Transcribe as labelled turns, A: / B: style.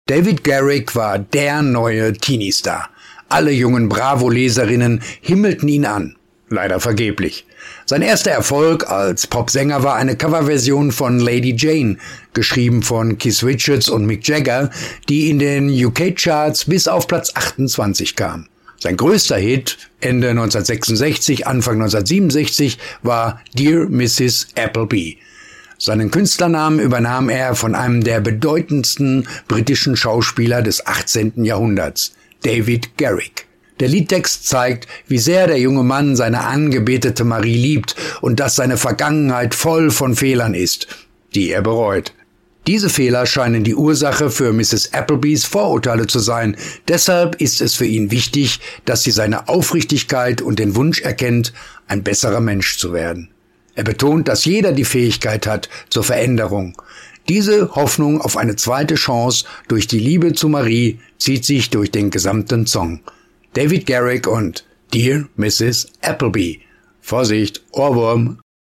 A: David Garrick war der neue Teenie-Star. Alle jungen Bravo-Leserinnen himmelten ihn an. Leider vergeblich. Sein erster Erfolg als Popsänger war eine Coverversion von Lady Jane, geschrieben von Keith Richards und Mick Jagger, die in den UK-Charts bis auf Platz 28 kam. Sein größter Hit Ende 1966, Anfang 1967 war Dear Mrs. Appleby. Seinen Künstlernamen übernahm er von einem der bedeutendsten britischen Schauspieler des 18. Jahrhunderts, David Garrick. Der Liedtext zeigt, wie sehr der junge Mann seine angebetete Marie liebt und dass seine Vergangenheit voll von Fehlern ist, die er bereut. Diese Fehler scheinen die Ursache für Mrs. Applebys Vorurteile zu sein. Deshalb ist es für ihn wichtig, dass sie seine Aufrichtigkeit und den Wunsch erkennt, ein besserer Mensch zu werden. Er betont, dass jeder die Fähigkeit hat zur Veränderung. Diese Hoffnung auf eine zweite Chance durch die Liebe zu Marie zieht sich durch den gesamten Song. David Garrick und Dear Mrs. Appleby. Vorsicht, Ohrwurm.